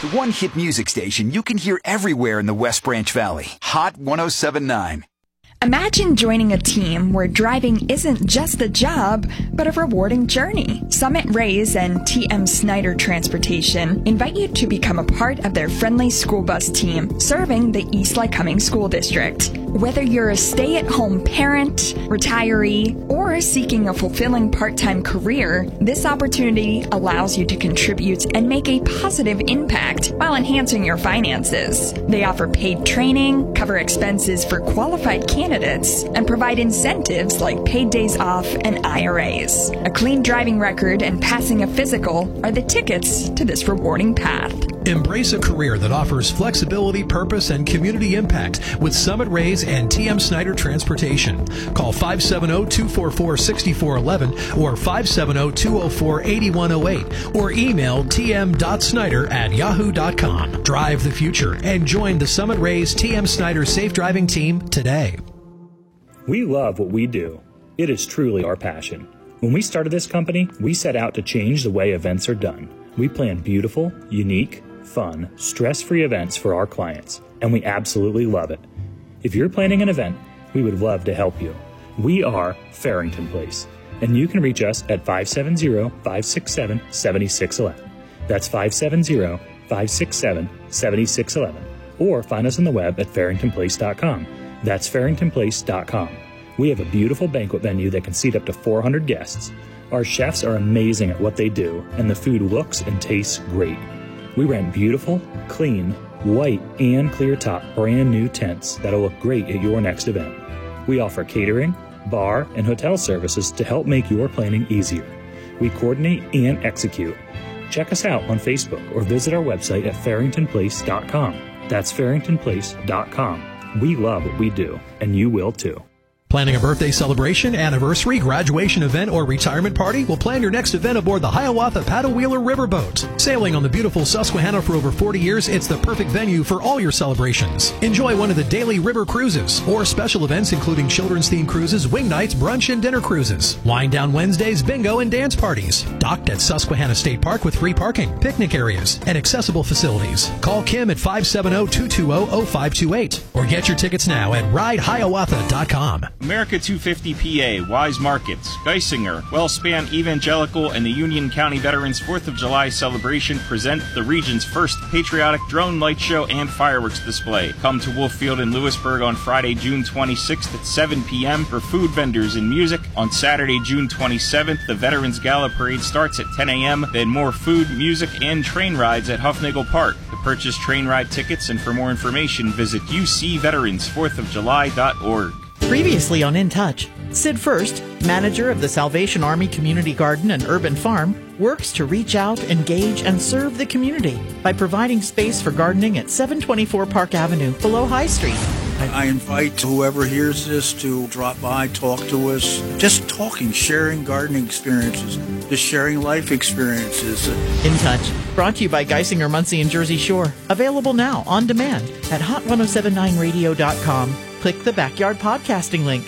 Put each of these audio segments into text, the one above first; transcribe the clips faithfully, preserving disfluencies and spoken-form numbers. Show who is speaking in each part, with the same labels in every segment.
Speaker 1: The one hit music station you can hear everywhere in the West Branch Valley. Hot one oh seven point nine.
Speaker 2: Imagine joining a team where driving isn't just a job, but a rewarding journey. Summit Rays and T M Snyder Transportation invite you to become a part of their friendly school bus team serving the East Lycoming School District. Whether you're a stay-at-home parent, retiree, or seeking a fulfilling part-time career, this opportunity allows you to contribute and make a positive impact while enhancing your finances. They offer paid training, cover expenses for qualified candidates, and provide incentives like paid days off and I R As. A clean driving record and passing a physical are the tickets to this rewarding path.
Speaker 3: Embrace a career that offers flexibility, purpose, and community impact with Summit Rays and T M Snyder Transportation. Call five seven zero, two four four, six four one one or five seven zero, two zero four, eight one zero eight or email tm.snyder at yahoo dot com. Drive the future and join the Summit Rays T M Snyder Safe Driving Team today.
Speaker 4: We love what we do. It is truly our passion. When we started this company, we set out to change the way events are done. We plan beautiful, unique, fun, stress-free events for our clients, and we absolutely love it. If you're planning an event, we would love to help you. We are Farrington Place, and you can reach us at five seven zero, five six seven, seven six one one. That's five seven zero, five six seven, seven six one one. Or find us on the web at farrington place dot com. That's farrington place dot com. We have a beautiful banquet venue that can seat up to four hundred guests. Our chefs are amazing at what they do, and the food looks and tastes great. We rent beautiful, clean, white, and clear-top brand new tents that'll look great at your next event. We offer catering, bar, and hotel services to help make your planning easier. We coordinate and execute. Check us out on Facebook or visit our website at farrington place dot com. That's farrington place dot com. We love what we do, and you will too.
Speaker 3: Planning a birthday celebration, anniversary, graduation event, or retirement party? We'll plan your next event aboard the Hiawatha Paddle Wheeler Riverboat. Sailing on the beautiful Susquehanna for over forty years, it's the perfect venue for all your celebrations. Enjoy one of the daily river cruises or special events including children's themed cruises, wing nights, brunch, and dinner cruises. Wind down Wednesdays, bingo, and dance parties. Docked at Susquehanna State Park with free parking, picnic areas, and accessible facilities. Call Kim at five seven zero, two two zero, zero five two eight or get your tickets now at ride hiawatha dot com.
Speaker 5: America two fifty P A, Wise Markets, Geisinger, WellSpan Evangelical, and the Union County Veterans fourth of July celebration present the region's first patriotic drone light show and fireworks display. Come to Wolffield in Lewisburg on Friday, June twenty-sixth at seven p.m. for food vendors and music. On Saturday, June twenty-seventh, the Veterans Gala Parade starts at ten a.m., then more food, music, and train rides at Huffnagel Park. To purchase train ride tickets and for more information, visit u c veterans fourth of july dot org.
Speaker 6: Previously on In Touch, Sid First, manager of the Salvation Army Community Garden and Urban Farm, works to reach out, engage, and serve the community by providing space for gardening at seven twenty-four Park Avenue below High Street.
Speaker 7: I invite whoever hears this to drop by, talk to us. Just talking, sharing gardening experiences, just sharing life experiences.
Speaker 6: In Touch, brought to you by Geisinger, Muncie, and Jersey Shore. Available now on demand at hot ten seventy-nine radio dot com. Click the Backyard Podcasting link.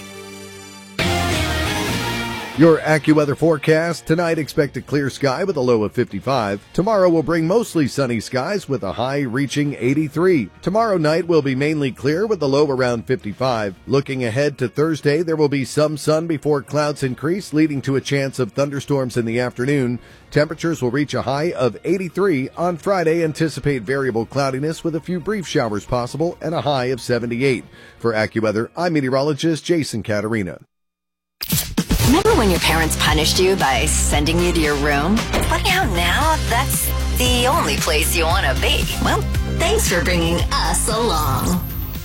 Speaker 8: Your AccuWeather forecast. Tonight, expect a clear sky with a low of fifty-five. Tomorrow will bring mostly sunny skies with a high reaching eighty-three. Tomorrow night will be mainly clear with a low around fifty-five. Looking ahead to Thursday, there will be some sun before clouds increase, leading to a chance of thunderstorms in the afternoon. Temperatures will reach a high of eighty-three. On Friday, anticipate variable cloudiness with a few brief showers possible and a high of seventy-eight. For AccuWeather, I'm meteorologist Jason Caterina.
Speaker 9: Remember when your parents punished you by sending you to your room? Funny how now that's the only place you want to be. Well, thanks for bringing us along.